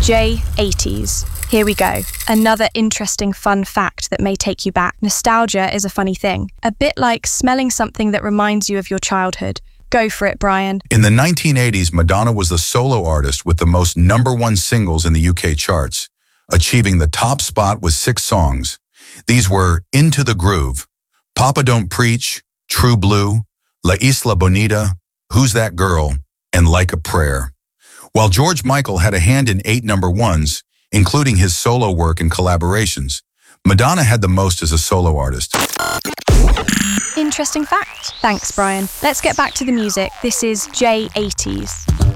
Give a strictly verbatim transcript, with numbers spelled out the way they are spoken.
J eighties. Here we go. Another interesting fun fact that may take you back. Nostalgia is a funny thing. A bit like smelling something that reminds you of your childhood. Go for it, Brian. In the nineteen eighties, Madonna was the solo artist with the most number one singles in the U K charts, achieving the top spot with six songs. These were Into the Groove, Papa Don't Preach, True Blue, La Isla Bonita, Who's That Girl, and Like a Prayer. While George Michael had a hand in eight number ones, including his solo work and collaborations, Madonna had the most as a solo artist. Interesting fact. Thanks, Brian. Let's get back to the music. This is J eighties.